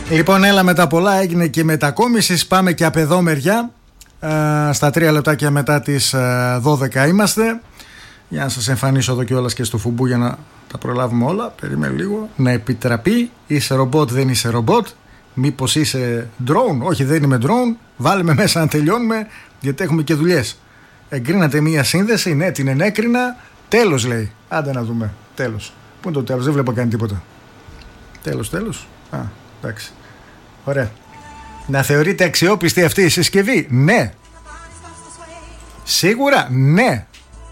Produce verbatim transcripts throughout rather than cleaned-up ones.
Λοιπόν, έλα με τα πολλά, έγινε και μετακόμιση. Πάμε και απ' εδώ μεριά. Ε, στα τρία λεπτάκια μετά τις ε, δώδεκα είμαστε. Για να σας εμφανίσω εδώ κιόλας και στο φουμπού για να τα προλάβουμε όλα. Περίμενε λίγο. Να επιτραπεί. Είσαι ρομπότ, δεν είσαι ρομπότ. Μήπως είσαι drone? Όχι, δεν είμαι drone. Βάλε με μέσα να τελειώνουμε, γιατί έχουμε και δουλειές. Εγκρίνατε μία σύνδεση. Ναι, την ενέκρινα. Τέλος, λέει. Άντε να δούμε. Τέλος. Πού είναι το τέλος? Δεν βλέπω καν τίποτα. Τέλος, τέλος. Α, εντάξει. Ωραία. Να θεωρείται αξιόπιστη αυτή η συσκευή? Ναι. Σίγουρα? Ναι.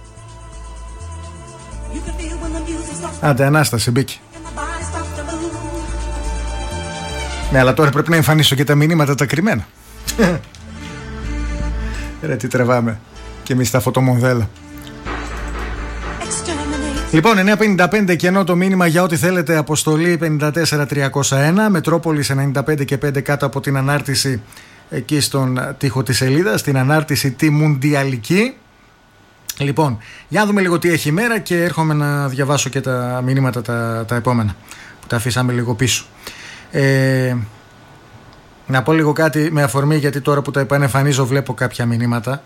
Άντε, Ανάσταση, μπήκε. Ναι, αλλά τώρα πρέπει να εμφανίσω και τα μηνύματα τα κρυμμένα. Ρε, τι τρεβάμε και εμείς τα φωτομονδέλα. Λοιπόν, εννιά πενήντα πέντε κενό το μήνυμα για ό,τι θέλετε. Αποστολή πενήντα τέσσερα τριακόσια ένα, Μετρόπολης ενενήντα πέντε και πέντε κάτω από την ανάρτηση εκεί στον τοίχο της σελίδας, την ανάρτηση τη Μουντιαλική. Λοιπόν, για να δούμε λίγο τι έχει η μέρα και έρχομαι να διαβάσω και τα μηνύματα τα, τα επόμενα που τα αφήσαμε λίγο πίσω. Ε, να πω λίγο κάτι με αφορμή, γιατί τώρα που τα επανεμφανίζω βλέπω κάποια μηνύματα.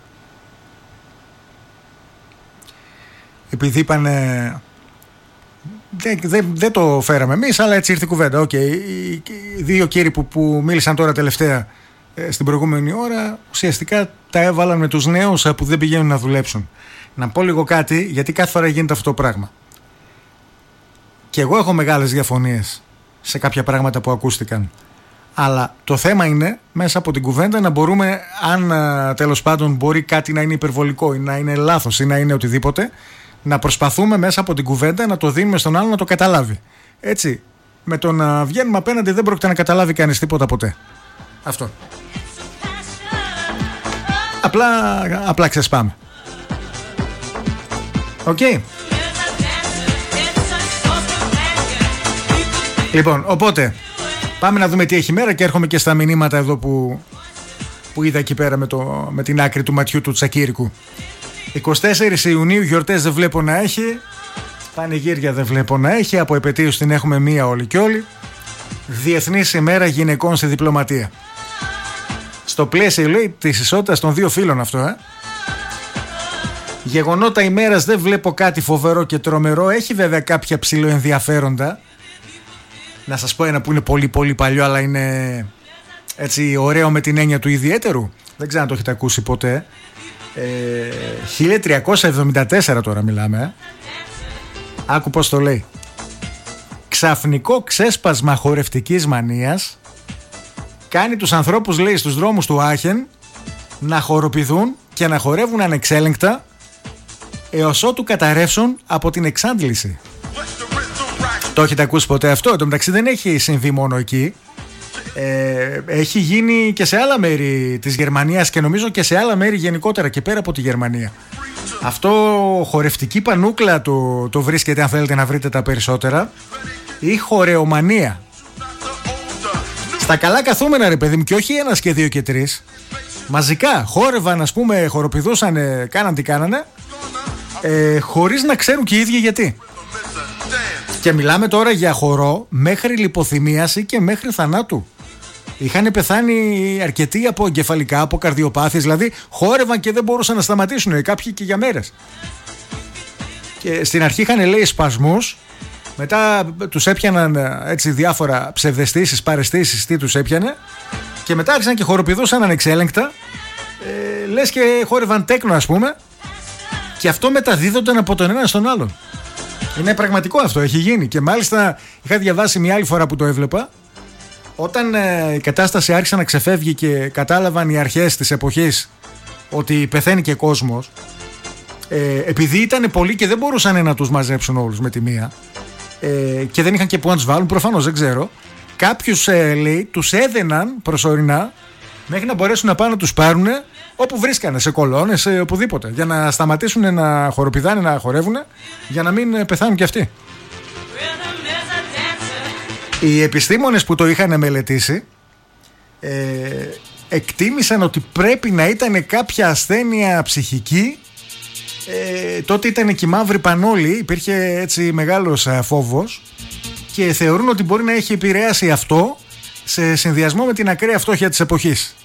Επειδή είπανε δεν, δεν, δεν το φέραμε εμείς, αλλά έτσι ήρθε η κουβέντα. Okay. Οι, οι δύο κύριοι που, που μίλησαν τώρα τελευταία ε, στην προηγούμενη ώρα, ουσιαστικά τα έβαλαν με τους νέους που δεν πηγαίνουν να δουλέψουν. Να πω λίγο κάτι, γιατί κάθε φορά γίνεται αυτό το πράγμα. Και εγώ έχω μεγάλες διαφωνίες σε κάποια πράγματα που ακούστηκαν. Αλλά το θέμα είναι μέσα από την κουβέντα να μπορούμε, αν τέλος πάντων μπορεί κάτι να είναι υπερβολικό ή να είναι λάθος ή να είναι οτιδήποτε, να προσπαθούμε μέσα από την κουβέντα να το δίνουμε στον άλλο να το καταλάβει. Έτσι, με το να βγαίνουμε απέναντι δεν πρόκειται να καταλάβει κανείς τίποτα ποτέ. Αυτό. Απλά, απλά ξεσπάμε. Οκ. Okay. Λοιπόν, οπότε πάμε να δούμε τι έχει η μέρα και έρχομαι και στα μηνύματα εδώ που, που είδα εκεί πέρα με, το, με την άκρη του ματιού του Τσακύρικου. εικοστή τέσσερις Ιουνίου, γιορτές δεν βλέπω να έχει, πανηγύρια δεν βλέπω να έχει, από επετείους την έχουμε μία όλοι και όλοι. Διεθνής ημέρα γυναικών στη διπλωματία. Στο πλαίσιο, λέει, της ισότητας των δύο φύλων αυτό, ε. Γεγονότα ημέρας δεν βλέπω κάτι φοβερό και τρομερό. Έχει βέβαια κάποια ψιλοενδιαφέροντα. Να σας πω ένα που είναι πολύ πολύ παλιό, αλλά είναι έτσι ωραίο με την έννοια του ιδιαίτερου. Δεν ξέρω αν το έχετε ακούσει ποτέ. ε, χίλια τριακόσια εβδομήντα τέσσερα τώρα μιλάμε, ε. Άκου πως το λέει. Ξαφνικό ξέσπασμα χορευτικής μανίας κάνει τους ανθρώπους, λέει, στους δρόμους του Άχεν να χοροπηδούν και να χορεύουν ανεξέλεγκτα έως ότου καταρρεύσουν από την εξάντληση. Το έχετε ακούσει ποτέ αυτό? Εν τω μεταξύ δεν έχει συμβεί μόνο εκεί. Ε, έχει γίνει και σε άλλα μέρη της Γερμανίας και νομίζω και σε άλλα μέρη γενικότερα και πέρα από τη Γερμανία. Αυτό χορευτική πανούκλα το, το βρίσκεται, αν θέλετε να βρείτε τα περισσότερα, ή χορεομανία. Στα καλά καθούμενα, ρε παιδί μου, και όχι ένας και δύο και τρεις. Μαζικά χόρευαν, ας πούμε, χοροπηδούσαν, κάναν τι κάνανε, ε, χωρίς να ξέρουν και οι ίδιοι γιατί. Και μιλάμε τώρα για χορό μέχρι λιποθυμίαση και μέχρι θανάτου. Είχαν πεθάνει αρκετοί από εγκεφαλικά, από καρδιοπάθειες, δηλαδή χόρευαν και δεν μπορούσαν να σταματήσουν, κάποιοι και για μέρες. Και στην αρχή είχαν, λέει, σπασμούς, μετά τους έπιαναν έτσι διάφορα ψευδαισθήσεις, παραισθήσεις, τι τους έπιανε, και μετά άρχισαν και χοροπηδούσαν ανεξέλεγκτα, ε, λες και χόρευαν τέκνο, ας πούμε, και αυτό μεταδίδονταν από τον ένα στον άλλον. Είναι πραγματικό αυτό, έχει γίνει. Και μάλιστα είχα διαβάσει μια άλλη φορά που το έβλεπα, όταν ε, η κατάσταση άρχισε να ξεφεύγει και κατάλαβαν οι αρχές της εποχής ότι πεθαίνει και κόσμος, ε, επειδή ήταν πολλοί και δεν μπορούσαν να τους μαζέψουν όλους με τη μία, ε, και δεν είχαν και που να τους βάλουν, προφανώς δεν ξέρω, κάποιους, ε, λέει, τους έδαιναν προσωρινά μέχρι να μπορέσουν να πάνε να τους πάρουν όπου βρίσκανε, σε κολόνες, σε οπουδήποτε, για να σταματήσουν να χοροπηδάνε, να χορεύουν, για να μην πεθάνουν κι αυτοί. Οι επιστήμονες που το είχαν μελετήσει ε, εκτίμησαν ότι πρέπει να ήταν κάποια ασθένεια ψυχική. ε, τότε ήταν και η μαύρη πανόλη, υπήρχε έτσι μεγάλος φόβος, και θεωρούν ότι μπορεί να έχει επηρεάσει αυτό σε συνδυασμό με την ακραία φτώχεια της εποχής.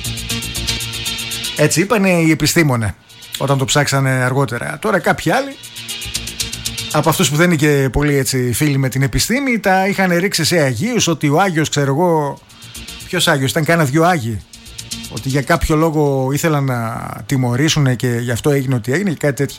Έτσι είπανε οι επιστήμονες όταν το ψάξανε αργότερα. Τώρα κάποιοι άλλοι από αυτούς που δεν είναι και πολύ έτσι φίλοι με την επιστήμη τα είχαν ρίξει σε Αγίους, ότι ο Άγιος, ξέρω εγώ, ποιος Άγιος, ήταν κάνα δυο Άγιοι, ότι για κάποιο λόγο ήθελαν να τιμωρήσουν και γι' αυτό έγινε ό,τι έγινε και κάτι τέτοιο.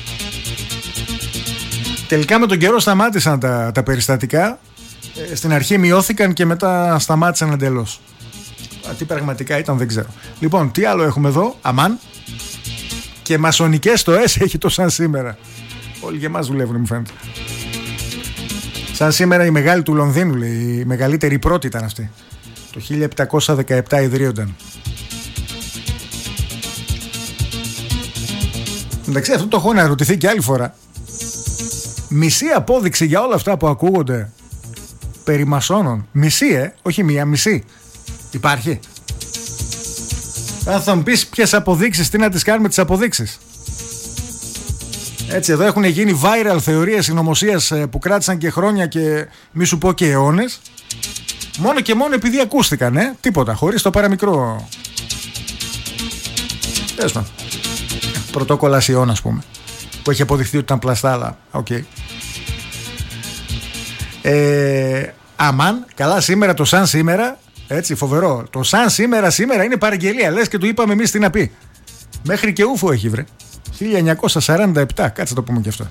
Τελικά με τον καιρό σταμάτησαν τα, τα περιστατικά. ε, Στην αρχή μειώθηκαν και μετά σταμάτησαν εντελώς. Τι πραγματικά ήταν δεν ξέρω. Λοιπόν, τι άλλο έχουμε εδώ? Αμάν. Και μασονικές στοές έχει το σαν σήμερα. Όλοι για εμάς δουλεύουν, μου φαίνεται. Σαν σήμερα η μεγάλη του Λονδίνου, λέει, η μεγαλύτερη, η πρώτη ήταν αυτή. Το χίλια επτακόσια δεκαεπτά ιδρύονταν. Εντάξει, αυτό το έχω να ρωτηθεί και άλλη φορά. Μισή απόδειξη για όλα αυτά που ακούγονται περί μασόνων. Μισή, ε, όχι μία, μισή. Υπάρχει? Αν θα μου πεις ποιες αποδείξεις, τι να τις κάνουμε τις αποδείξεις. Έτσι, εδώ έχουν γίνει viral θεωρίες συνωμοσίας που κράτησαν και χρόνια και μη σου πω και αιώνες. Μόνο και μόνο επειδή ακούστηκαν, ε, τίποτα, χωρίς το παραμικρό. Τέλος πάντων. Πρωτόκολλα Σιών, ας πούμε, που έχει αποδειχθεί ότι ήταν πλαστά, αλλά οκ. Okay. Ε, αμάν, καλά σήμερα το σαν σήμερα, έτσι φοβερό. Το σαν σήμερα σήμερα είναι παραγγελία, λες και του είπαμε εμείς τι να πει. Μέχρι και ούφο έχει βρε. χίλια εννιακόσια σαράντα επτά, κάτσε το πούμε και αυτό.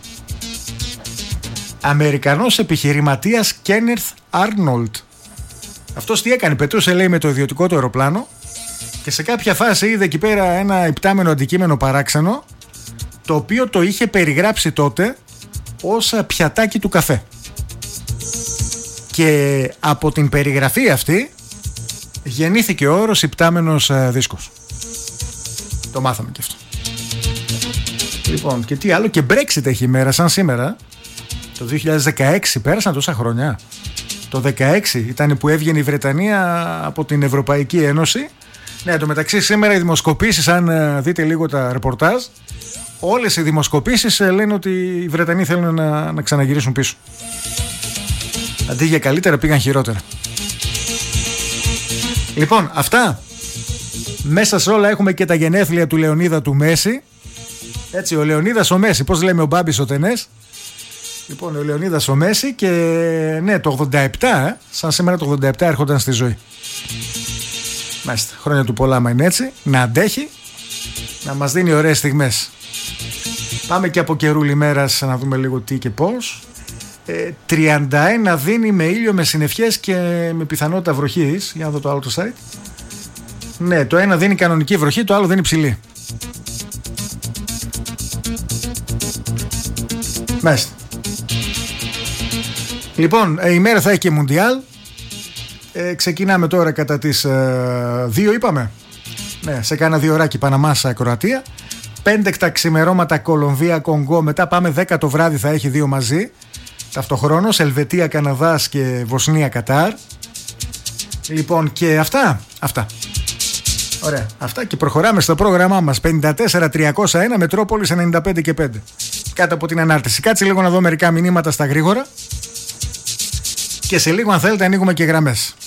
Αμερικανός επιχειρηματίας Κένεθ Άρνολτ. Αυτός τι έκανε? Πετούσε, λέει, με το ιδιωτικό του αεροπλάνο και σε κάποια φάση είδε εκεί πέρα ένα υπτάμενο αντικείμενο παράξενο, το οποίο το είχε περιγράψει τότε ως πιατάκι του καφέ. Και από την περιγραφή αυτή γεννήθηκε ο όρος υπτάμενος δίσκος. Το μάθαμε και αυτό. Λοιπόν, και τι άλλο? Και Brexit έχει ημέρα σαν σήμερα. Το δύο χιλιάδες δεκαέξι, πέρασαν τόσα χρόνια. Το δεκαέξι ήταν που έβγαινε η Βρετανία από την Ευρωπαϊκή Ένωση. Ναι, εν τω μεταξύ σήμερα οι δημοσκοπήσεις, αν δείτε λίγο τα ρεπορτάζ, όλες οι δημοσκοπήσεις λένε ότι οι Βρετανοί θέλουν να, να ξαναγυρίσουν πίσω. Αντί για καλύτερα πήγαν χειρότερα. Λοιπόν, αυτά. Μέσα σε όλα έχουμε και τα γενέθλια του Λεωνίδα του Μέση. Έτσι, ο Λεωνίδας ο Μέση, πώς λέμε ο Μπάμπης ο Τενές. Λοιπόν, ο Λεωνίδας ο Μέση και ναι, το ογδόντα επτά, ε, σαν σήμερα το ογδόντα επτά έρχονταν στη ζωή. Μάλιστα, χρόνια του πολλά, μα είναι έτσι, να αντέχει, να μας δίνει ωραίες στιγμές. Πάμε και από καιρούλη μέρας να δούμε λίγο τι και πώς. ε, τριάντα ένα δίνει με ήλιο, με συννεφιές και με πιθανότητα βροχής. Για να δω το άλλο το site. Ναι, το ένα δίνει κανονική βροχή, το άλλο δίνει ψηλή. Μάλιστα. Λοιπόν, η μέρα θα έχει και Μουντιάλ. ε, Ξεκινάμε τώρα κατά τις ε, δύο είπαμε. Ναι, σε κάνα δύο ωράκι Παναμάσα Κροατία. Πέντε τα ξημερώματα Κολομβία Κονγκό. Μετά πάμε δέκα το βράδυ, θα έχει δύο μαζί ταυτοχρόνως, Ελβετία Καναδάς και Βοσνία Κατάρ. Λοιπόν, και αυτά Αυτά Ωραία, αυτά και προχωράμε στο πρόγραμμά μας. Πενήντα τέσσερα τριακόσια ένα Μετρόπολης ενενήντα πέντε και πέντε. Κάτω από την ανάρτηση. Κάτσε λίγο να δω μερικά μηνύματα στα γρήγορα. Και σε λίγο, αν θέλετε, ανοίγουμε και γραμμές.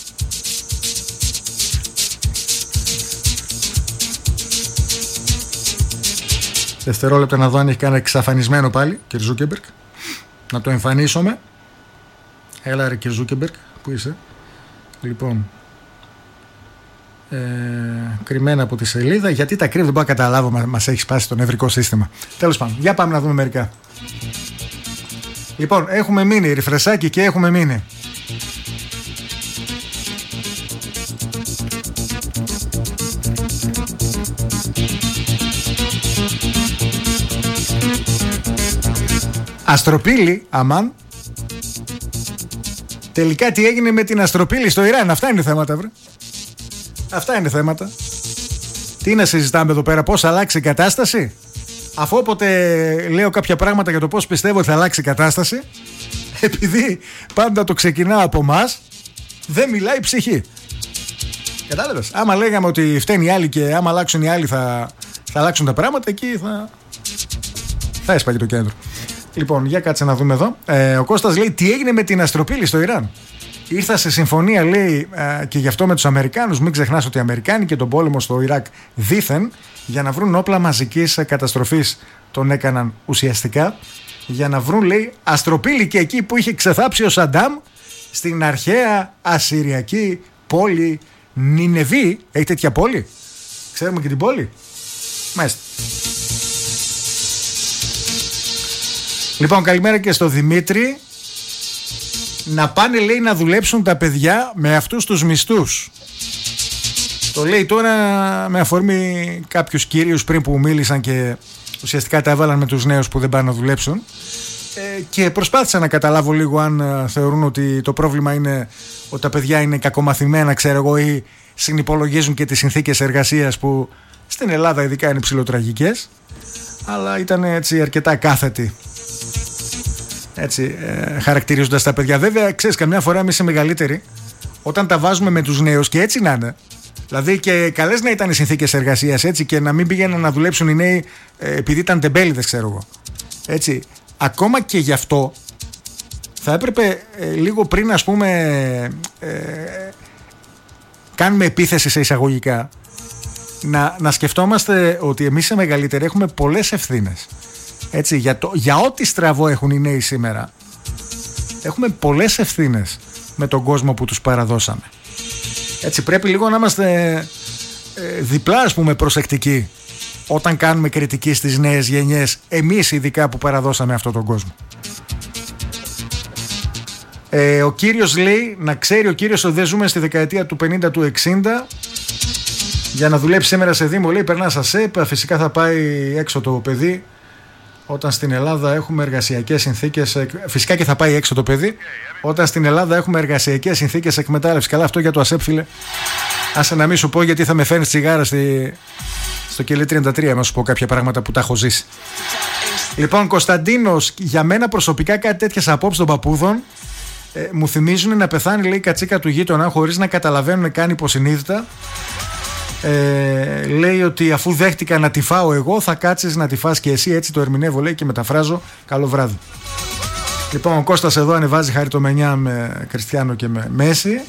Δευτερόλεπτα να δω αν έχει κάνει εξαφανισμένο πάλι, κύριε Ζούκεμπεργκ. Να το εμφανίσουμε. Έλα ρε κύριε Ζούκεμπεργκ, πού είσαι? Λοιπόν, ε, κρυμμένα από τη σελίδα. Γιατί τα κρύβει, δεν μπορώ να καταλάβω, μα, μας έχει σπάσει το νευρικό σύστημα. Τέλος πάντων, για πάμε να δούμε μερικά. Λοιπόν, έχουμε μείνει ριφρεσάκι και έχουμε μείνει. Αστροπύλη, αμάν. Τελικά τι έγινε με την αστροπύλη στο Ιράν? Αυτά είναι θέματα, βρε. Αυτά είναι θέματα. Τι να συζητάμε εδώ πέρα, πώς αλλάξει η κατάσταση? Αφού όποτε λέω κάποια πράγματα για το πώς πιστεύω ότι θα αλλάξει η κατάσταση, επειδή πάντα το ξεκινάω από μας, δεν μιλάει η ψυχή. Κατάλαβες? Άμα λέγαμε ότι φταίνει οι άλλοι και άμα αλλάξουν οι άλλοι θα, θα αλλάξουν τα πράγματα, εκεί θα, θα έσπαγε το κέντρο. Λοιπόν, για κάτσε να δούμε εδώ. Ε, ο Κώστας λέει τι έγινε με την αστροπύλη στο Ιράν. ήρθα σε συμφωνία, λέει, και γι' αυτό με τους Αμερικάνους. Μην ξεχνάς ότι οι Αμερικάνοι και τον πόλεμο στο Ιράκ δήθεν για να βρουν όπλα μαζικής καταστροφής τον έκαναν ουσιαστικά για να βρουν, λέει, αστροπύλη και εκεί που είχε ξεθάψει ο Σαντάμ στην αρχαία ασσυριακή πόλη Νινεβή. Έχει τέτοια πόλη? Ξέρουμε και την πόλη. Μάλιστα. Λοιπόν, καλημέρα και στο Δημήτρη. Να πάνε, λέει, να δουλέψουν τα παιδιά με αυτούς τους μισθούς. Το λέει τώρα με αφορμή κάποιους κύριους πριν που μίλησαν και ουσιαστικά τα έβαλαν με τους νέους που δεν πάνε να δουλέψουν. Ε, και προσπάθησα να καταλάβω λίγο αν ε, θεωρούν ότι το πρόβλημα είναι ότι τα παιδιά είναι κακομαθημένα, ξέρω εγώ, ή συνυπολογίζουν και τις συνθήκες εργασίας που στην Ελλάδα ειδικά είναι ψιλοτραγικές. Αλλά ήταν έτσι αρκετά κάθετοι, έτσι, ε, χαρακτηρίζοντας τα παιδιά. Βέβαια, ξέρεις, καμιά φορά εμείς οι μεγαλύτεροι, όταν τα βάζουμε με τους νέους, και έτσι να είναι, δηλαδή και καλές να ήταν οι συνθήκες εργασίας, έτσι, και να μην πήγαιναν να δουλέψουν οι νέοι ε, επειδή ήταν τεμπέληδες, ξέρω εγώ. Έτσι, ακόμα και γι' αυτό θα έπρεπε ε, λίγο πριν, ας πούμε, ε, κάνουμε επίθεση σε εισαγωγικά, να, να σκεφτόμαστε ότι εμείς οι μεγαλύτεροι έχουμε πολλές ευθύνες. Έτσι, για, το, για ό,τι στραβό έχουν οι νέοι σήμερα, έχουμε πολλές ευθύνες με τον κόσμο που τους παραδώσαμε. Έτσι, πρέπει λίγο να είμαστε ε, διπλά, ας πούμε, προσεκτικοί όταν κάνουμε κριτική στις νέες γενιές, εμείς ειδικά που παραδώσαμε αυτόν τον κόσμο. Ε, ο κύριος λέει, να ξέρει ο κύριος ότι δεν ζούμε στη δεκαετία του πενήντα, του εξήντα. Για να δουλέψει σήμερα σε Δήμο, λέει, περνά στα ΣΕΠ, φυσικά θα πάει έξω το παιδί. Όταν στην Ελλάδα έχουμε εργασιακές συνθήκες, φυσικά και θα πάει έξω το παιδί, όταν στην Ελλάδα έχουμε εργασιακές συνθήκες εκμετάλλευσης. Καλά, αυτό για το ΑΣΕΠ, φίλε. Άσε να μην σου πω, γιατί θα με φέρνει τσιγάρα στη... στο κελί τριάντα τρία, να σου πω κάποια πράγματα που τα έχω ζήσει. Λοιπόν, Κωνσταντίνος, για μένα προσωπικά κάτι τέτοιες απόψεις των παππούδων ε, μου θυμίζουν να πεθάνει, λέει, η κατσίκα του γείτονα χωρίς να καταλαβαίνουν καν υποσυνείδητα. Ε, λέει ότι αφού δέχτηκα να τη φάω εγώ, θα κάτσεις να τη φας και εσύ. Έτσι το ερμηνεύω, λέει, και μεταφράζω. Καλό βράδυ. Λοιπόν, ο Κώστας εδώ ανεβάζει χαριτομενιά με Κριστιάνο και με Μέση.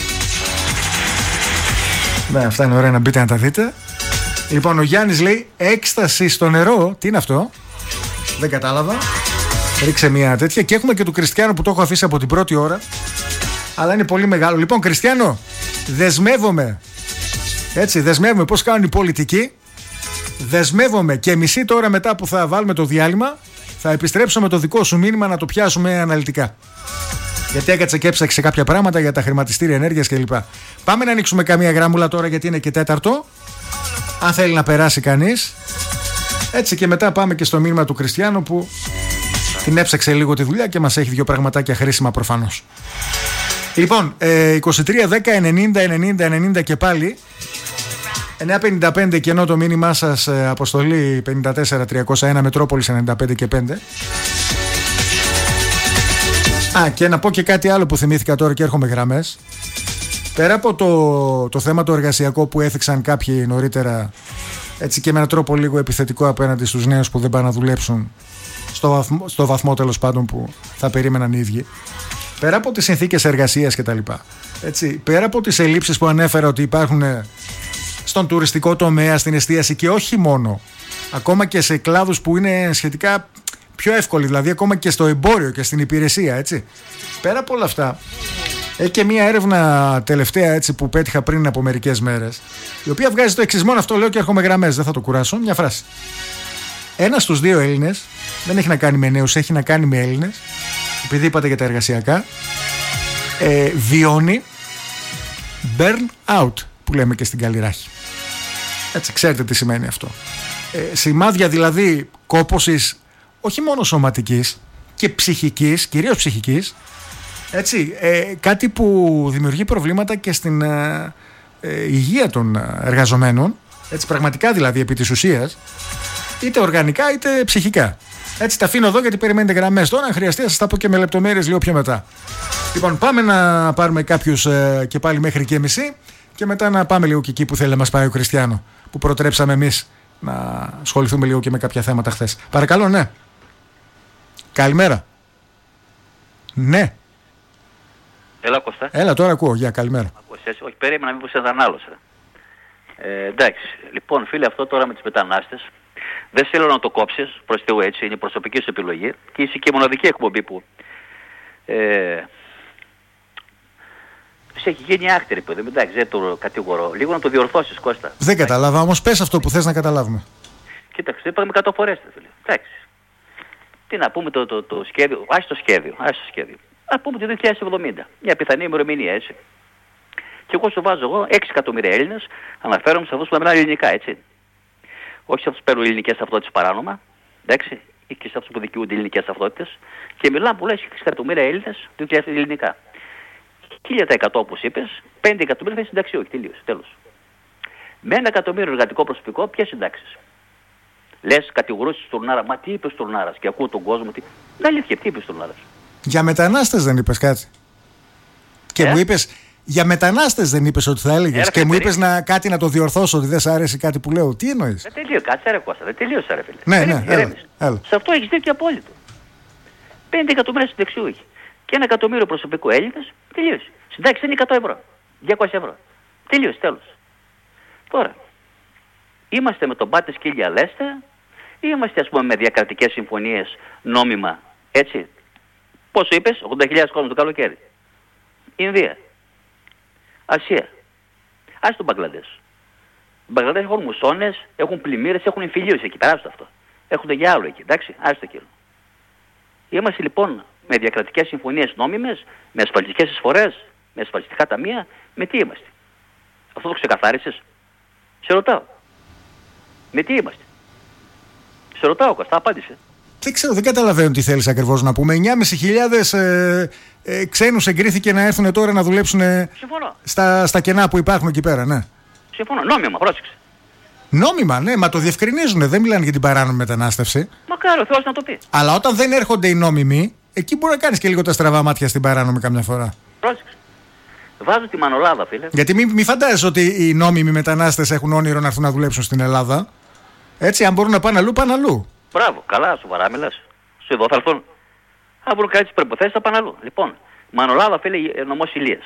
Ναι, αυτά είναι ωραία να μπείτε να τα δείτε. Λοιπόν, ο Γιάννης λέει έκσταση στο νερό. Τι είναι αυτό? Δεν κατάλαβα. Ρίξε μια τέτοια. Και έχουμε και του Κριστιάνο που το έχω αφήσει από την πρώτη ώρα, αλλά είναι πολύ μεγάλο. Λοιπόν, Κριστιάνο, δεσμεύομαι. Έτσι, δεσμεύομαι πώς κάνουν οι πολιτικοί. Δεσμεύομαι και μισή τώρα μετά που θα βάλουμε το διάλειμμα, θα επιστρέψω με το δικό σου μήνυμα να το πιάσουμε αναλυτικά. Γιατί έκατσε και έψαξε κάποια πράγματα για τα χρηματιστήρια ενέργειας κλπ. Πάμε να ανοίξουμε καμία γράμμουλα τώρα, γιατί είναι και τέταρτο. Αν θέλει να περάσει κανείς. Έτσι, και μετά πάμε και στο μήνυμα του Κριστιάνου που την έψαξε λίγο τη δουλειά και μας έχει δύο πραγματάκια χρήσιμα προφανώς. Λοιπόν, ε, είκοσι τρία δέκα ενενήντα ενενήντα ενενήντα και πάλι εννιά πενήντα πέντε κενό το μήνυμά σας, ε, αποστολή πενήντα τέσσερα τριακόσια ένα, Μετρόπολης ενενήντα πέντε και πέντε. Α, και να πω και κάτι άλλο που θυμήθηκα τώρα και έρχομαι γραμμές. Πέρα από το, το θέμα το εργασιακό που έθιξαν κάποιοι νωρίτερα, έτσι, και με έναν τρόπο λίγο επιθετικό απέναντι στους νέους που δεν πάνε να δουλέψουν στο βαθμό, στο βαθμό τέλος πάντων που θα περίμεναν οι ίδιοι. Πέρα από τις συνθήκες εργασίας και τα λοιπά, έτσι, πέρα από τις ελλείψεις που ανέφερα ότι υπάρχουν στον τουριστικό τομέα, στην εστίαση και όχι μόνο, ακόμα και σε κλάδους που είναι σχετικά πιο εύκολοι, δηλαδή ακόμα και στο εμπόριο και στην υπηρεσία, έτσι. Πέρα από όλα αυτά, έχει και μία έρευνα τελευταία, έτσι, που πέτυχα πριν από μερικές μέρες, η οποία βγάζει το εξής, μόνο αυτό λέω και έρχομαι γραμμές, δεν θα το κουράσω, μια φράση. Ένας στους δύο Έλληνες, δεν έχει να κάνει με νέους, έχει να κάνει με Έλληνες, επειδή είπατε για τα εργασιακά, ε, βιώνει burn out, που λέμε και στην Καλλιράχη. Έτσι, ξέρετε τι σημαίνει αυτό. Ε, σημάδια δηλαδή κόπωσης όχι μόνο σωματικής και ψυχικής, κυρίως ψυχικής, έτσι, ε, κάτι που δημιουργεί προβλήματα και στην ε, ε, υγεία των εργαζομένων, έτσι, πραγματικά δηλαδή επί της ουσίας, είτε οργανικά είτε ψυχικά. Έτσι, τα αφήνω εδώ γιατί περιμένετε γραμμές. Τώρα, αν χρειαστεί, θα σας τα πω και με λεπτομέρειες λίγο πιο μετά. Λοιπόν, πάμε να πάρουμε κάποιους ε, και πάλι μέχρι και μισή, και μετά να πάμε λίγο και εκεί που θέλει να μας πάει ο Κριστιάνο, που προτρέψαμε εμείς να ασχοληθούμε λίγο και με κάποια θέματα χθες. Παρακαλώ, ναι. Καλημέρα. Ναι. Έλα, Κώστα. Έλα, τώρα ακούω. Γεια, καλημέρα. Ακούς, έτσι. Όχι, περίμενα μήπως ήταν άλλος. Ε, εντάξει. Λοιπόν, φίλε, αυτό τώρα με τις μετανάστες, δεν θέλω να το κόψεις, προς Θεού έτσι, είναι η προσωπική σου επιλογή και είσαι και η μοναδική εκπομπή που ε, σε έχει γίνει άκτερη, παιδί. Εντάξει, δεν το κατηγορώ. Λίγο να το διορθώσεις, Κώστα. Δεν καταλάβα, όμως πες αυτό που θες να καταλάβουμε. Κοίταξε, είπαμε εκατό φορές, φίλε. Εντάξει. Τι να πούμε το, το, το σχέδιο, άσχει το σχέδιο, άσχει το σχέδιο. Να πούμε το δύο χιλιάδες εβδομήντα, μια πιθανή ημερομηνία, έτσι. Και εγώ σου βάζω εγώ έξι εκατομμύρια Έλληνες, αναφέρομαι σε αυτούς που μιλάνε ελληνικά, έτσι. Όχι σε αυτούς που παίρνουν ελληνικές ταυτότητες παράνομα, εντάξει, ή και σε αυτούς που δικαιούνται ελληνικές ταυτότητες. Και μιλάμε που λες έξι εκατομμύρια Έλληνες, δύο χιλιάδες ελληνικά. χίλια τοις εκατό όπως είπες, πέντε εκατομμύρια θα είναι συνταξιούχοι, τελείως, τέλος. Με ένα εκατομμύριο εργατικό προσωπικό, ποιες συντάξεις? Λες, κατηγορούσεις στον Τουρνάρα, μα τι είπε ο Τουρνάρας και ακούω τον κόσμο. Τι... Δεν αλήθεια, τι είπε ο Τουρνάρας? Για μετανάστες δεν είπες κάτι? Και ε? μου είπες, για μετανάστες δεν είπες ότι θα έλεγες? Και μου είπες να, κάτι να το διορθώσω, ότι δεν σ' άρεσε κάτι που λέω. Τι εννοείς? Δεν τελείω, κάτσε ρε Κώστα, δεν τελείωσε ρε φίλε. Ναι, ναι, έλα, έλα. Σε αυτό έχεις δίκιο απόλυτο. Πέντε εκατομμύρια συνταξιούχοι και ένα εκατομμύριο προσωπικό Έλληνες, τελείωσε. Συντάξεις είναι εκατό ευρώ, διακόσια ευρώ. Τελείωσε, τέλος. Τώρα, είμαστε με τον πάτε σκύλια λέστε, ή είμαστε ας πούμε με διακρατικές συμφωνίες νόμιμα, έτσι? Πόσο είπες? ογδόντα χιλιάδες κόσμο το καλοκαίρι. Ινδία. Ασία. Ας τον Μπαγκλαντές. Οι Μπαγκλαντές έχουν μουσώνες, έχουν πλημμύρες, έχουν εμφυλίους εκεί, περάστε αυτό. Έχουν για άλλο εκεί, εντάξει, άστο κύριο. Είμαστε λοιπόν με διακρατικές συμφωνίες νόμιμες, με ασφαλιστικές εισφορές, με ασφαλιστικά ταμεία, με τι είμαστε? Αυτό το ξεκαθάρισες? Σε ρωτάω. Με τι είμαστε? Σε ρωτάω, Κώστα, απάντησε. Δεν ξέρω, δεν καταλαβαίνω τι θέλεις ακριβώς να πούμε. εννιά χιλιάδες πεντακόσιους ε, ε, ξένους εγκρίθηκε να έρθουν τώρα να δουλέψουν στα, στα κενά που υπάρχουν εκεί πέρα, ναι. Συμφωνώ, νόμιμα, πρόσεξε. Νόμιμα, ναι, μα το διευκρινίζουν, δεν μιλάνε για την παράνομη μετανάστευση. Μακάρι ο Θεός να το πει. Αλλά όταν δεν έρχονται οι νόμιμοι, εκεί μπορεί να κάνεις και λίγο τα στραβά μάτια στην παράνομη καμιά φορά. Πρόσεξε. Βάζω τη μανολάδα, φίλε. Γιατί μην μη φαντάζεσαι ότι οι νόμιμοι μετανάστες έχουν όνειρο να έρθουν να δουλέψουν στην Ελλάδα. Έτσι, αν μπορούν να πάνε αλλού, πάνε αλλού. Μπράβο, καλά, σοβαρά μιλάς. Σου εδώ θα έρθουν. Αν μπορούν κάτι τις προϋποθέσεις, θα πάνε αλλού. Λοιπόν, μανολάδα, φίλε, νομός Ηλίας.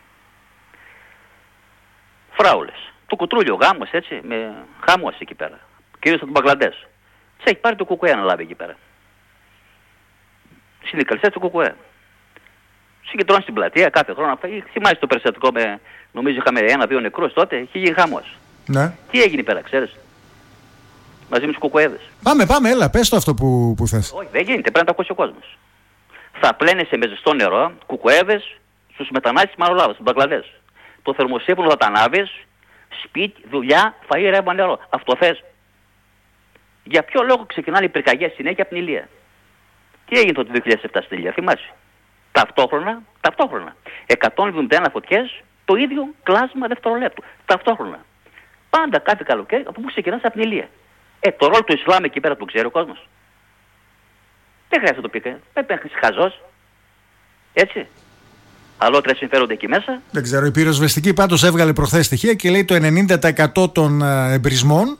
Φράουλες. Το κουτρούλιο, γάμος, έτσι, με χάμος εκεί πέρα. Κυρίως από τον Μπαγκλαντές. Σε έχει πάρει το κουκουέ να λάβει εκεί πέρα. Συνδικαλιστές του κουκουέ. Συγκεντρώνει στην πλατεία κάθε χρόνο. Θυμάσαι το περιστατικό με, νομίζω είχαμε ένα-δύο νεκρούς τότε, είχε γίνει χάμος. Ναι. Τι έγινε πέρα, ξέρεις? Μαζί με τους κουκουέδες. Πάμε, πάμε, έλα, πες το αυτό που, που θες. Όχι, δεν γίνεται, πρέπει να το ακούσει ο κόσμος. Θα πλένεσαι με ζεστό νερό, κουκουέδες, στους μετανάστες Μανολάδας, στους Μπαγκλαντές. Το θερμοσύφωνο θα τα ανάβεις, σπίτι, δουλειά, φαΐ, ρεύμα, νερό. Αυτό θες? Για ποιο λόγο ξεκινάνε οι πυρκαγιές συνέχεια από την Ηλία? Τι έγινε το δύο χιλιάδες επτά στην Ηλία, θυμάσαι? Ταυτόχρονα, ταυτόχρονα. εκατόν εβδομήντα ένα φωτιές, το ίδιο κλάσμα δευτερολέπτου. Ταυτόχρονα. Πάντα κάθε καλοκαίρι, από πού ξεκινάς? Από την Ηλία. Ε, το ρόλο του Ισλάμ εκεί πέρα το ξέρει ο κόσμος. Δεν χρειάζεται να το πει. Δεν παίρνεις χαζός. Έτσι. Αλότρες συμφέρονται εκεί μέσα. Δεν ξέρω. Η πυροσβεστική πάντως έβγαλε προχθές στοιχεία και λέει το ενενήντα τοις εκατό των εμπρισμών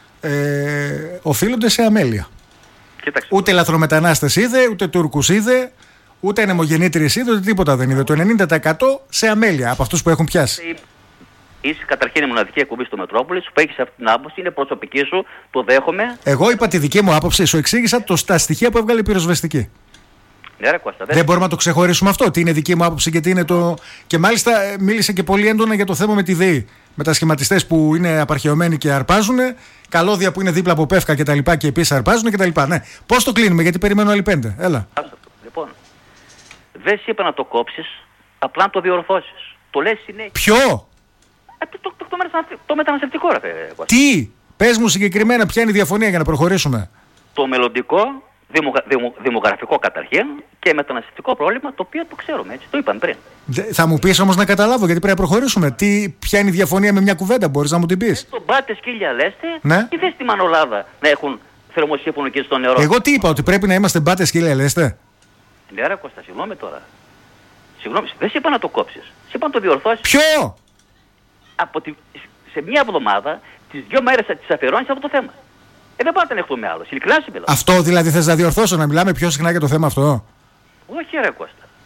ε, οφείλονται σε αμέλεια. Κοίταξε. Ούτε λαθρομετανάστες είδε, ούτε Τούρκους είδε, ούτε ανεμογεννήτριες είδε, ούτε τίποτα δεν είδε. Το ενενήντα τοις εκατό σε αμέλεια από αυτούς που έχουν πιάσει. Είσαι καταρχήν η μοναδική εκπομπή στο Μετρόπολης που έχεις αυτή την άποψη, είναι προσωπική σου, το δέχομαι. Εγώ είπα τη δική μου άποψη, σου εξήγησα το, τα στοιχεία που έβγαλε η πυροσβεστική. Ναι, ρε, Κώστα, δεν... δεν μπορούμε να το ξεχωρίσουμε αυτό, τι είναι δική μου άποψη και τι είναι το. Και μάλιστα μίλησε και πολύ έντονα για το θέμα με τη ΔΕΗ. Με τα σχηματιστές που είναι απαρχαιωμένοι και αρπάζουν, καλώδια που είναι δίπλα από πεύκα κτλ. Και, και επίσης αρπάζουν κτλ. Ναι. Πώς το κλείνουμε, γιατί περιμένω άλλοι πέντε. Έλα. Λοιπόν, δεν σου είπα να το κόψεις, απλά να το διορθώσεις. Το λες συνέχεια. Ποιο? Ε, το, το, το, το, μεταναστευτικό, το μεταναστευτικό, ρε Κώστα. Τι? Πες μου συγκεκριμένα ποια είναι η διαφωνία για να προχωρήσουμε. Το μελλοντικό, δημογρα, δημο, δημογραφικό καταρχήν και μεταναστευτικό πρόβλημα, το οποίο το ξέρουμε, έτσι. Το είπαμε πριν. Δε, θα μου πεις όμως να καταλάβω, γιατί πρέπει να προχωρήσουμε. Τι, ποια είναι η διαφωνία με μια κουβέντα, μπορείς να μου την πεις? Στον πάτε σκύλια λέστε, ναι. Τι θες στη Μανολάδα να έχουν θερμοσύφωνο και στο νερό? Εγώ τι είπα, ότι πρέπει να είμαστε μπάτες σκύλια λέστε? Ναι, ρε Κώστα, συγγνώμη τώρα. Συγγνώμη, δεν σε είπα να το κόψεις. Σε είπα να το διορθώσεις. Ποιο? Από τη, σε μια εβδομάδα, τις δύο μέρες θα τις αφιερώνεις αυτό το θέμα. Ε, δεν πάτε να έχουμε άλλο. Ειλικρινά σου μιλάω. Αυτό δηλαδή θες να διορθώσω, να μιλάμε πιο συχνά για το θέμα αυτό? Όχι, ρε Κώστα.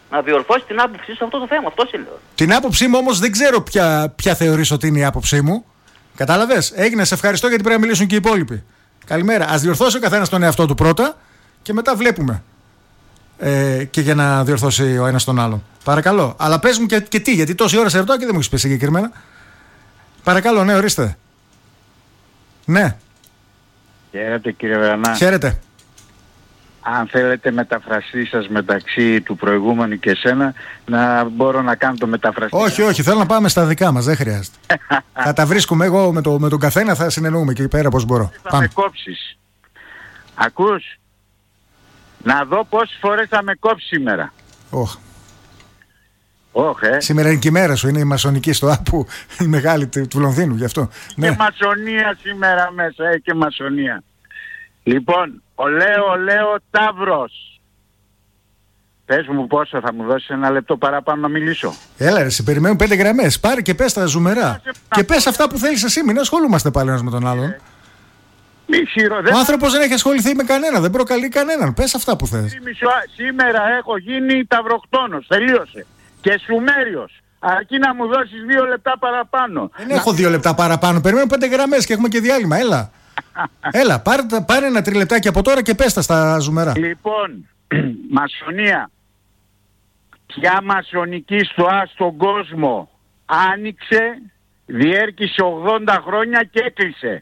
Να διορθώσει την άποψή σε αυτό το θέμα. Αυτό είναι. Την άποψή μου όμως δεν ξέρω ποια, ποια θεωρείς ότι είναι η άποψή μου. Κατάλαβες. Έγινε, σε ευχαριστώ γιατί πρέπει να μιλήσουν και οι υπόλοιποι. Καλημέρα. Ας διορθώσει ο καθένας τον εαυτό του πρώτα και μετά βλέπουμε. Ε, και για να διορθώσει ο ένας τον άλλον. Παρακαλώ. Αλλά πες μου και, και τι, γιατί τόση ώρα σε ρωτάω και δεν μου έχεις πει συγκεκριμένα. Παρακαλώ, ναι, ορίστε. Ναι. Χαίρετε κύριε Βρανά. Χαίρετε. Αν θέλετε μεταφραστή σας μεταξύ του προηγούμενου και σένα, να μπορώ να κάνω το μεταφραστή. Όχι, όχι, θέλω να πάμε στα δικά μας, δεν χρειάζεται. Θα τα βρίσκουμε εγώ με, το, με τον καθένα, θα συνεννοούμε και εκεί πέρα πώς μπορώ. Θα πάμε. με κόψεις. Ακούς? Να δω πόσες φορές θα με κόψει σήμερα. Oh. Oh, ε. Σήμερα είναι και η μέρα σου, είναι η μασονική στο άπου, η μεγάλη του, του Λονδίνου, γι' αυτό. Και ναι. μασονία σήμερα μέσα, ε, και μασονία. Λοιπόν, ολέω, ολέω, Ταύρος. Πες μου πόσο θα μου δώσεις, ένα λεπτό παραπάνω να μιλήσω. Έλα ρε, σε περιμένουν πέντε γραμμές. Πάρε και πες τα ζουμερά. Και πες αυτά που θέλεις εσύ, μην ασχολούμαστε πάλι ένας με τον άλλον. Ε, μη σειρώ, δεν... Ο άνθρωπος δεν έχει ασχοληθεί με κανένα, δεν προκαλεί κανέναν. Πες αυτά που θες. Σήμερα έχω γίνει ταυροκτόνος, τελείωσε. Και Σουμέριος. Αρκεί να μου δώσεις δύο λεπτά παραπάνω. Δεν έχω δύο λεπτά παραπάνω, περιμένω πέντε γραμμές και έχουμε και διάλειμμα, έλα. Έλα, πάρε, πάρε ένα τριλεπτάκι από τώρα και πες τα στα ζουμερά. Λοιπόν, μασονία. Ποια μασονική στοά στον κόσμο άνοιξε, διέρκησε ογδόντα χρόνια και έκλεισε.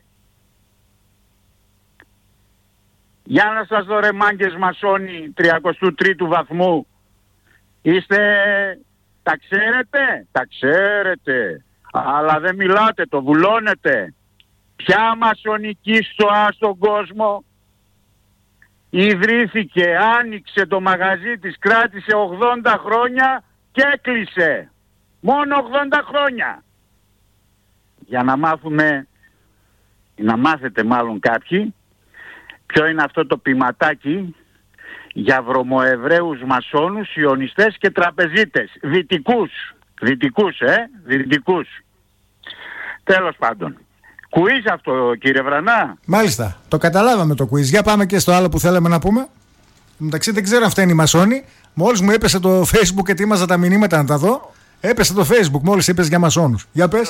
Για να σας δω ρε μάγκες μασόνοι τριακοστού τρίτου βαθμού. Είστε, τα ξέρετε, τα ξέρετε, αλλά δεν μιλάτε, το βουλώνετε. Ποια μασονική στοά στον κόσμο ιδρύθηκε, άνοιξε το μαγαζί της, κράτησε ογδόντα χρόνια και έκλεισε. Μόνο ογδόντα χρόνια. Για να μάθουμε, να μάθετε μάλλον κάποιοι, ποιο είναι αυτό το ποιηματάκι για βρωμοεβραίους μασόνους, ιονιστές και τραπεζίτες. Δυτικούς. Δυτικούς, ε. Δυτικούς. Τέλος πάντων. Κουίζ αυτό κύριε Βρανά. Μάλιστα. Το καταλάβαμε το quiz. Για πάμε και στο άλλο που θέλαμε να πούμε. Εντάξει, δεν ξέρω αν φταίνει η μασόνη. Μόλις μου έπεσε το Facebook και ετοίμαζα τα μηνύματα να τα δω. Έπεσε το Facebook μόλις είπες για μασόνους. Για πες.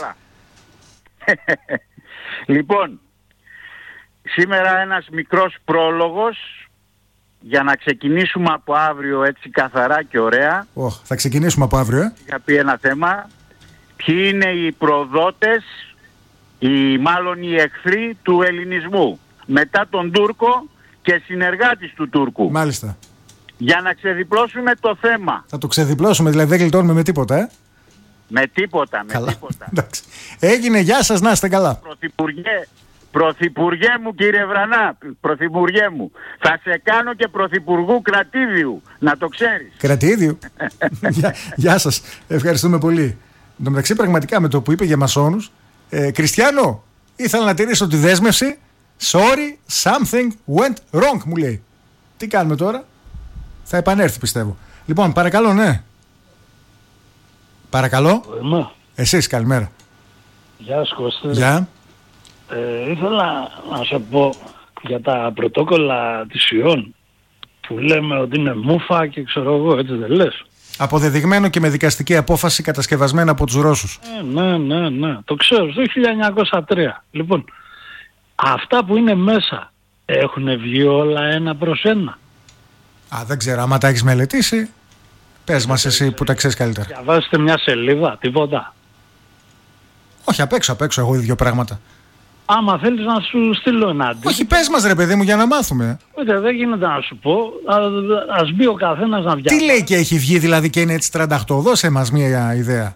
Λοιπόν, σήμερα ένας μικρός πρόλογος για να ξεκινήσουμε από αύριο έτσι καθαρά και ωραία. Oh, θα ξεκινήσουμε από αύριο, ε. Είχα πει ένα θέμα. Ποιοι είναι οι προδότες, οι μάλλον οι εχθροί του ελληνισμού μετά τον Τούρκο και συνεργάτης του Τούρκου. Μάλιστα. Για να ξεδιπλώσουμε το θέμα. Θα το ξεδιπλώσουμε, δηλαδή δεν γλιτώνουμε με τίποτα, ε. Με τίποτα, με καλά. τίποτα. Έγινε, γεια σας, να είστε καλά. Πρωθυπουργέ, πρωθυπουργέ μου κύριε Βρανά, πρωθυπουργέ μου, θα σε κάνω και πρωθυπουργού κρατήδιου, να το ξέρεις. Κρατήδιου. γεια, γεια σας, ευχαριστούμε πολύ. Εν τω μεταξύ πραγματικά με το που είπε για μασόνους, ε, Κριστιανό, ήθελα να τηρήσω τη δέσμευση. Sorry, something went wrong, μου λέει. Τι κάνουμε τώρα? Θα επανέλθει πιστεύω. Λοιπόν, παρακαλώ, ναι. Παρακαλώ. Εμά. Εσείς, καλημέρα. Γεια σου Κώστα. Γεια. Ε, ήθελα να σε πω για τα πρωτόκολλα της ΙΟΝ που λέμε ότι είναι μούφα και ξέρω εγώ, έτσι δεν λες? Αποδεδειγμένο και με δικαστική απόφαση κατασκευασμένα από τους Ρώσους. Ε, ναι, ναι, ναι. Το ξέρω, το χίλια εννιακόσια τρία. Λοιπόν, αυτά που είναι μέσα έχουν βγει όλα ένα προς ένα? Α, δεν ξέρω, άμα τα έχεις μελετήσει, πες μας εσύ που τα ξέρεις καλύτερα. Διαβάζετε μια σελίδα, τίποτα? Όχι, απ' έξω, απ' έξω, εγώ δύο πράγματα. Άμα θέλεις να σου στείλω ένα αντί. Όχι, πες μας ρε παιδί μου για να μάθουμε. Ούτε δεν γίνεται να σου πω. Α, ας μπει ο καθένας να διαβάσει. Τι λέει και έχει βγει δηλαδή και είναι έτσι τριάντα οκτώ, δώσε μας μια ιδέα.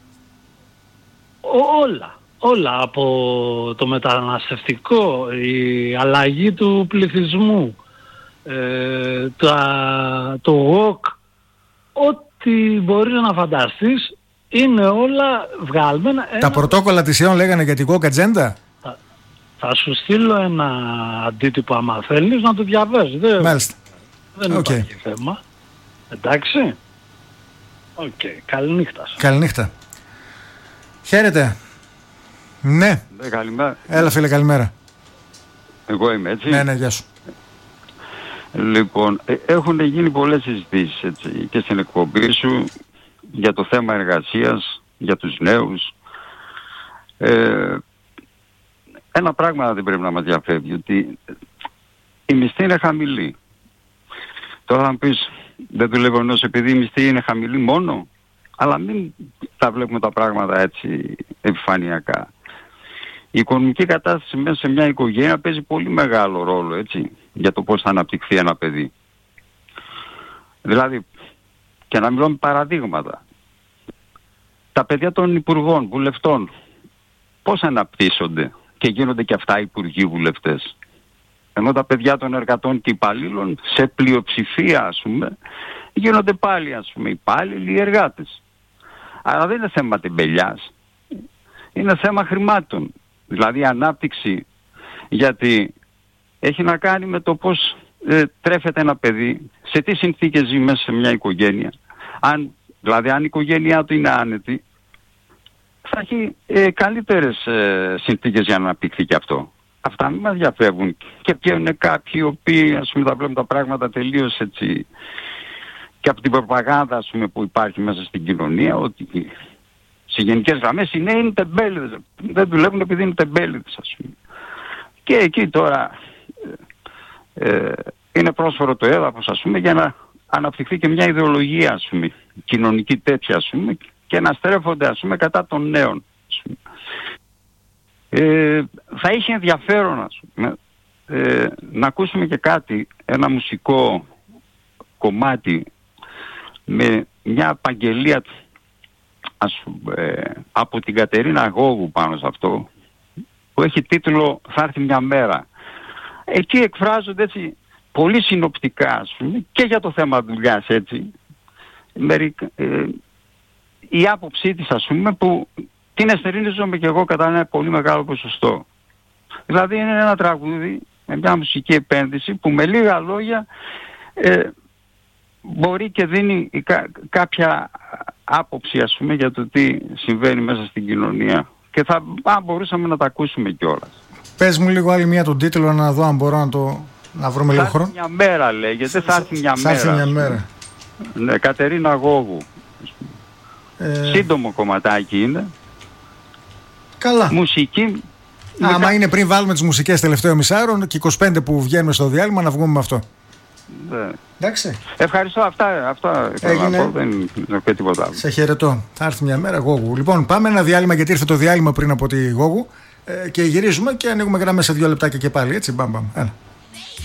Ό, όλα. Όλα από το μεταναστευτικό, η αλλαγή του πληθυσμού, ε, τα, το ΟΚ, ό,τι μπορείς να φανταστείς είναι όλα βγάλμενα. Τα ένα... πρωτόκολλα της ΙΟΝ λέγανε για την κόκα ατζέντα. Θα, θα σου στείλω ένα αντίτυπο άμα θέλεις να το διαβάζεις. Δεν, Μάλιστα. δεν okay. υπάρχει θέμα. Εντάξει. Οκ. Okay. Καληνύχτα. Καληνύχτα. Χαίρετε. Ναι. Ναι, καλημέρα. Έλα φίλε, καλημέρα. Εγώ είμαι έτσι. Ναι, ναι, γεια σου. Λοιπόν, ε, έχουν γίνει πολλές συζητήσεις έτσι, και στην εκπομπή σου για το θέμα εργασίας, για τους νέους. Ε, ένα πράγμα δεν πρέπει να μας διαφεύγει, ότι η μισθή είναι χαμηλή. Τώρα θα μου πεις, δεν δουλεύω ενός επειδή η μισθή είναι χαμηλή μόνο, αλλά μην τα βλέπουμε τα πράγματα έτσι επιφανειακά. Η οικονομική κατάσταση μέσα σε μια οικογένεια παίζει πολύ μεγάλο ρόλο, έτσι, για το πώς θα αναπτυχθεί ένα παιδί. Δηλαδή, και να μιλάμε παραδείγματα, τα παιδιά των υπουργών, βουλευτών, πώς αναπτύσσονται και γίνονται και αυτά υπουργοί βουλευτές. Ενώ τα παιδιά των εργατών και υπαλλήλων, σε πλειοψηφία ας πούμε, γίνονται πάλι ας πούμε υπάλληλοι ή εργάτες. Άρα δεν είναι θέμα τεμπελιάς, είναι θέμα χρημάτων. Δηλαδή η ανάπτυξη, γιατί έχει να κάνει με το πώς ε, τρέφεται ένα παιδί, σε τι συνθήκες ζει μέσα σε μια οικογένεια. Αν, δηλαδή αν η οικογένειά του είναι άνετη, θα έχει ε, καλύτερες ε, συνθήκες για να αναπτυχθεί και αυτό. Αυτά μην μας διαφεύγουν. Και ποιο είναι κάποιοι οι οποίοι ας πούμε τα βλέπουν τα πράγματα τελείως έτσι και από την προπαγάνδα ας πούμε που υπάρχει μέσα στην κοινωνία, ότι σε γενικές γραμμές οι νέοι είναι τεμπέληδες. Δεν δουλεύουν επειδή είναι τεμπέληδες ας πούμε. Και εκεί τώρα ε, ε, είναι πρόσφορο το έδαφος ας πούμε για να αναπτυχθεί και μια ιδεολογία ας πούμε, κοινωνική τέτοια ας πούμε, και να στρέφονται ας πούμε κατά των νέων ας πούμε. Ε, θα είχε ενδιαφέρον ας πούμε, ε, να ακούσουμε και κάτι, ένα μουσικό κομμάτι με μια απαγγελία ας πούμε, ε, από την Κατερίνα Γόγου πάνω σε αυτό, που έχει τίτλο «Θα έρθει μια μέρα». Εκεί εκφράζονται έτσι πολύ συνοπτικά ας πούμε, και για το θέμα δουλειάς έτσι, μερικ, ε, η άποψή της ας πούμε που την εστερνίζομαι και εγώ κατά ένα πολύ μεγάλο ποσοστό. Δηλαδή είναι ένα τραγούδι με μια μουσική επένδυση που με λίγα λόγια ε, μπορεί και δίνει κα, κάποια άποψη ας πούμε για το τι συμβαίνει μέσα στην κοινωνία. Και θα αν μπορούσαμε να τα ακούσουμε κιόλας. Πες μου λίγο άλλη μία τον τίτλο να δω αν μπορώ να το να βρούμε λίγο χρόνο. Θα έρθει μια μέρα λέγεται, θα έρθει μια θα μέρα. Θα έρθει μια μέρα. Ναι, Κατερίνα Γόγου. Ε... Σύντομο κομματάκι είναι. Καλά. Μουσική. Άμα με... είναι πριν βάλουμε τις μουσικές τελευταίο μισάρο και είκοσι πέντε που βγαίνουμε στο διάλειμμα να βγούμε με αυτό. Ναι. Εντάξει. Ευχαριστώ. Αυτά, αυτά Έγινε. Να πω, δεν είναι τίποτα άλλο. Σε χαιρετώ. Θα έρθει μια μέρα Γόγου. Λοιπόν, πάμε ένα διάλειμμα γιατί ήρθε το διάλειμμα πριν από τη Γόγου ε, και γυρίζουμε και ανοίγουμε γραμμές σε δύο λεπτάκια και πάλι. Έτσι, μπαμ, μπαμ. Έλα.